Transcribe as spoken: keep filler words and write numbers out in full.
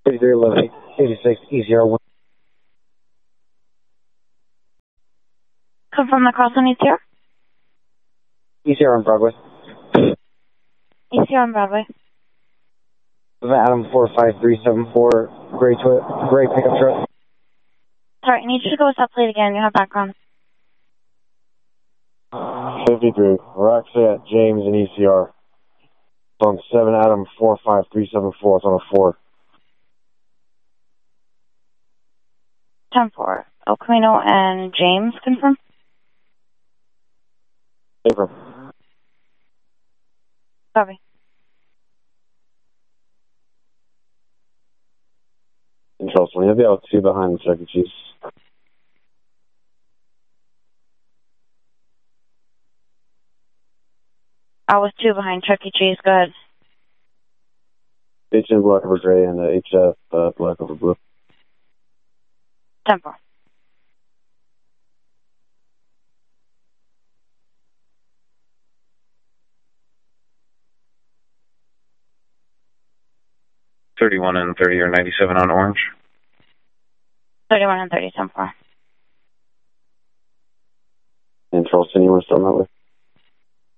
fifty-three eleven eighty-six E C R one. Confirm the cross on E C R? E C R on Broadway. E C R on Broadway. Adam four five three seven four, gray, twi- gray pickup truck. Sorry, I need you to go with that plate again. You have background. fifty-three, Roxette, James, and E C R. It's on seven Adam four five three seven four. It's on a four. ten four. El Camino and James, confirm? Confirm. Copy. Control twenty, you'll be able to see behind the Chuck E. Cheese. I was two behind Chuck E. Cheese. Go ahead. H N black over gray and the H F uh, black over blue. ten four. thirty-one and thirty or ninety-seven on orange. thirty-one and thirty, ten four. And Charleston, you want to start that way?